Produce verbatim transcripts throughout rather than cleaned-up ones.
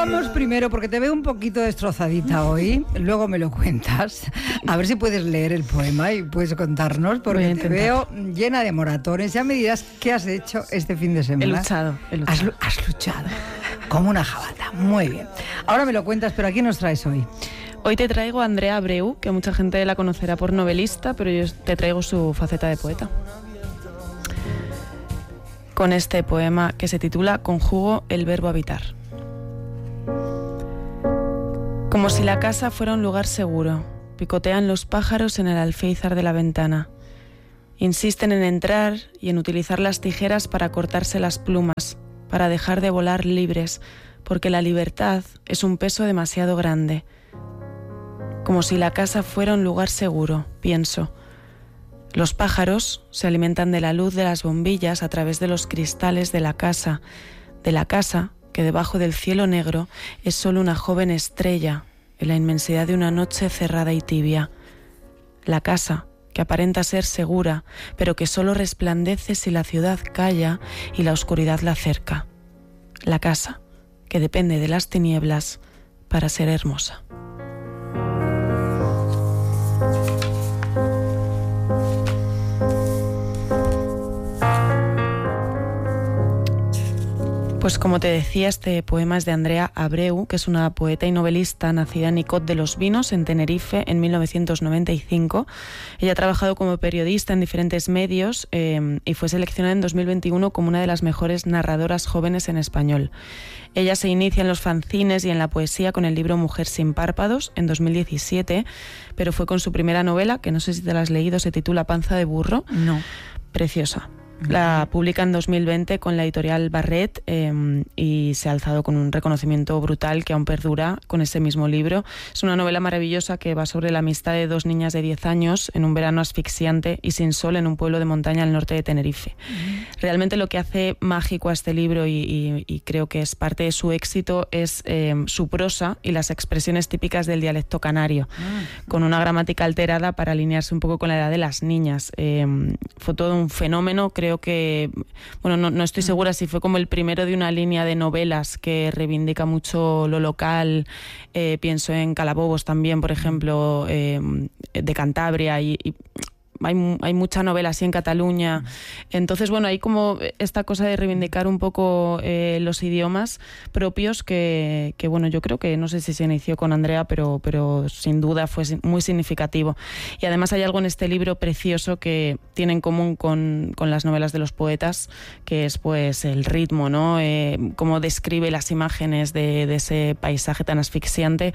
vamos primero, porque te veo un poquito destrozadita hoy, luego me lo cuentas, a ver si puedes leer el poema y puedes contarnos, porque te veo llena de moratones. Ya me dirás qué has hecho este fin de semana. He luchado, he luchado. Has, has luchado, como una jabata. Muy bien. Ahora me lo cuentas, pero ¿a quién nos traes hoy? Hoy te traigo a Andrea Abreu, que mucha gente la conocerá por novelista, pero yo te traigo su faceta de poeta. Con este poema que se titula Conjugo el verbo habitar. Como si la casa fuera un lugar seguro, picotean los pájaros en el alféizar de la ventana. Insisten en entrar y en utilizar las tijeras para cortarse las plumas, para dejar de volar libres, porque la libertad es un peso demasiado grande. Como si la casa fuera un lugar seguro, pienso. Los pájaros se alimentan de la luz de las bombillas a través de los cristales de la casa, de la casa que debajo del cielo negro es solo una joven estrella en la inmensidad de una noche cerrada y tibia. La casa que aparenta ser segura, pero que solo resplandece si la ciudad calla y la oscuridad la cerca. La casa que depende de las tinieblas para ser hermosa. Pues como te decía, este poema es de Andrea Abreu, que es una poeta y novelista nacida en Icod de los Vinos, en Tenerife, en mil novecientos noventa y cinco. Ella ha trabajado como periodista en diferentes medios eh, y fue seleccionada en dos mil veintiuno como una de las mejores narradoras jóvenes en español. Ella se inicia en los fanzines y en la poesía con el libro Mujer sin párpados en dos mil diecisiete, pero fue con su primera novela, que no sé si te la has leído, se titula Panza de burro. No. Preciosa. La publica en dos mil veinte con la editorial Barret eh, y se ha alzado con un reconocimiento brutal que aún perdura con ese mismo libro. Es una novela maravillosa que va sobre la amistad de dos niñas de diez años en un verano asfixiante y sin sol en un pueblo de montaña al norte de Tenerife. Uh-huh. Realmente lo que hace mágico a este libro y, y, y creo que es parte de su éxito es eh, su prosa y las expresiones típicas del dialecto canario, uh-huh. con una gramática alterada para alinearse un poco con la edad de las niñas. Eh, fue todo un fenómeno, creo Creo que, bueno, no, no estoy segura si fue como el primero de una línea de novelas que reivindica mucho lo local. Eh, pienso en Calabobos también, por ejemplo, eh, de Cantabria y... y Hay, hay mucha novela así en Cataluña. Entonces, bueno, hay como esta cosa de reivindicar un poco eh, los idiomas propios que, que, bueno, yo creo que, no sé si se inició con Andrea, pero, pero sin duda fue muy significativo. Y además hay algo en este libro precioso que tiene en común con, con las novelas de los poetas, que es pues el ritmo, ¿no? Eh, cómo describe las imágenes de, de ese paisaje tan asfixiante.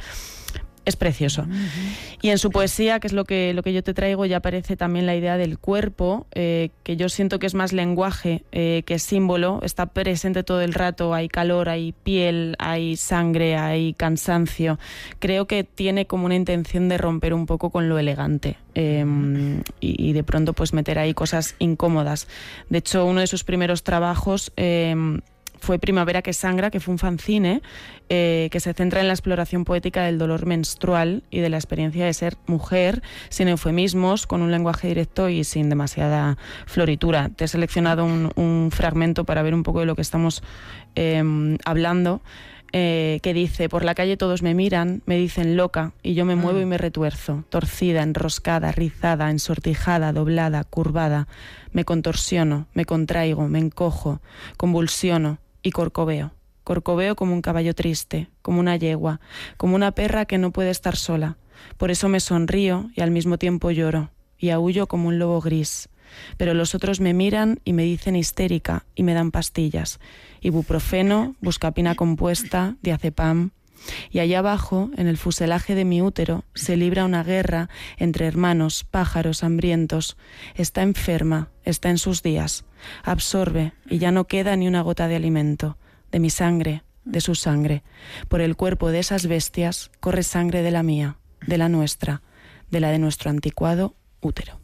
Es precioso. Uh-huh. Y en su poesía, que es lo que, lo que yo te traigo, ya aparece también la idea del cuerpo, eh, que yo siento que es más lenguaje eh, que símbolo. Está presente todo el rato, hay calor, hay piel, hay sangre, hay cansancio. Creo que tiene como una intención de romper un poco con lo elegante eh, y, y de pronto pues meter ahí cosas incómodas. De hecho, uno de sus primeros trabajos... Eh, fue Primavera que sangra, que fue un fanzine eh, que se centra en la exploración poética del dolor menstrual y de la experiencia de ser mujer, sin eufemismos, con un lenguaje directo y sin demasiada floritura. Te he seleccionado un, un fragmento para ver un poco de lo que estamos eh, hablando, eh, que dice: por la calle todos me miran, me dicen loca, y yo me muevo y me retuerzo, torcida, enroscada, rizada, ensortijada, doblada, curvada. Me contorsiono, me contraigo, me encojo, convulsiono y corcoveo. Corcoveo como un caballo triste, como una yegua, como una perra que no puede estar sola. Por eso me sonrío y al mismo tiempo lloro, y aúllo como un lobo gris. Pero los otros me miran y me dicen histérica y me dan pastillas. Ibuprofeno, buscapina compuesta, diazepam. Y allá abajo, en el fuselaje de mi útero, se libra una guerra entre hermanos, pájaros hambrientos. Está enferma, está en sus días. Absorbe y ya no queda ni una gota de alimento. De mi sangre, de su sangre. Por el cuerpo de esas bestias corre sangre de la mía, de la nuestra, de la de nuestro anticuado útero.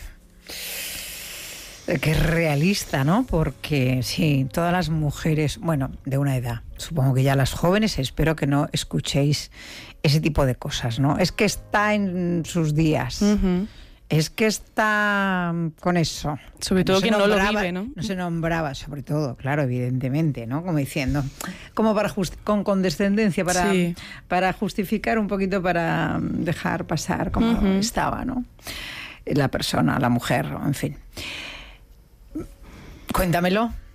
Que es realista, ¿no? Porque sí, todas las mujeres, bueno, de una edad, supongo que ya las jóvenes, espero que no escuchéis ese tipo de cosas, ¿no? Es que está en sus días. Uh-huh. es que está con eso. Sobre todo quien no lo vive, ¿no? No se nombraba, sobre todo, claro, evidentemente, ¿no? Como diciendo, como para just, con condescendencia, para, sí. para justificar un poquito, para dejar pasar como uh-huh. estaba, ¿no? La persona, la mujer, en fin. Cuéntamelo.